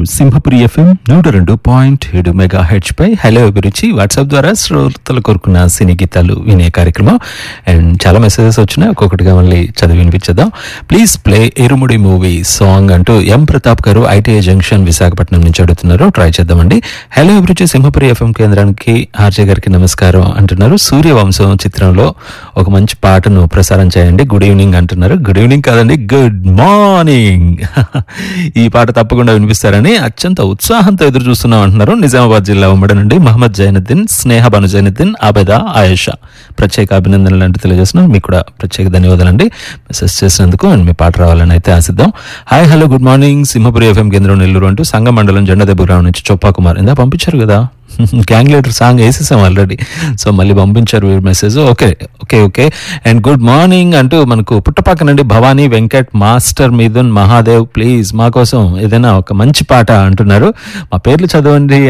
Simhapuri FM 102.7 megahertz పై hello అభిరుచి WhatsApp ద్వారా శ్రోతలు కోరుకున్న సినీ గీతాలు వినే కార్యక్రమం. అండ్ చాలా మెసేజెస్ వచ్చినాయి, ఒక్కొక్కటిగా మళ్ళీ చదివి వినిపించేద్దాం. Please play irumudi movie song అంటూ ఎం ప్రతాప్ గారు ఐటీఐ జంక్షన్ విశాఖపట్నం నుంచి అడుగుతున్నారు. ట్రై చేద్దామండి. హలో అభిరుచి సింహపురి ఎఫ్ఎం కేంద్రానికి ఆర్జే గారికి నమస్కారం అంటున్నారు. సూర్యవంశం చిత్రంలో ఒక మంచి పాటను ప్రసారం చేయండి. గుడ్ ఈవినింగ్ అంటున్నారు. గుడ్ ఈవినింగ్ కాదండి, గుడ్ మార్నింగ్. ఈ పాట తప్పకుండా వినిపిస్తారని అత్యంత ఉత్సాహంతో ఎదురు చూస్తున్నాం అంటున్నారు. నిజామాబాద్ జిల్లా ఉమ్మడి నుండి మహమ్మద్ జైనుద్దీన్, స్నేహ బను జైనుద్దీన్, ఆబెదా, ఆయేషా ప్రత్యేక అభినందనలు అంటూ తెలియజేస్తున్నాం. మీకు కూడా ప్రత్యేక ధన్యవాదాలండి మెసేజ్ చేసినందుకు. అండ్ మీ పాట రావాలని అయితే ఆశిద్దాం. Hi hello good morning Simhapuri FM కేంద్రం నెల్లూరు అంటూ సంగ మండలం జెండదెబ్బురావు నుంచి చొప్పా కుమార్ ఇందా పంపించారు కదా. గ్యాంగ్ లీడర్ సాంగ్ వేసేసాం ఆల్రెడీ, సో మళ్ళీ పంపించారు message. Okay okay okay. And good morning అంటూ మనకు పుట్టపక్క నుండి భవానీ, వెంకట్, మాస్టర్, మిథున్, మహాదేవ్ ప్లీజ్ మా కోసం ఏదైనా ఒక మంచి పాట అంటున్నారు. మా పేర్లు చదవండి